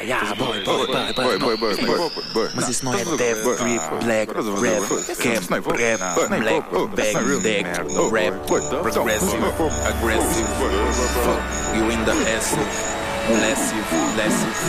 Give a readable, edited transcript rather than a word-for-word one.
boy. Mas isso não é death, grip, black, rap, cap, rap, black, bag, deck, rap, progressive, aggressive, fuck you in the ass, massive.